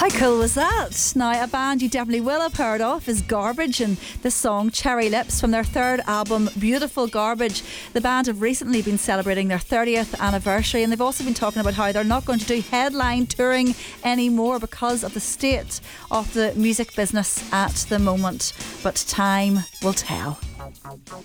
How cool was that? Now, a band you definitely will have heard of is Garbage, and the song Cherry Lips from their third album, Beautiful Garbage. The band have recently been celebrating their 30th anniversary, and they've also been talking about how they're not going to do headline touring anymore because of the state of the music business at the moment. But time will tell.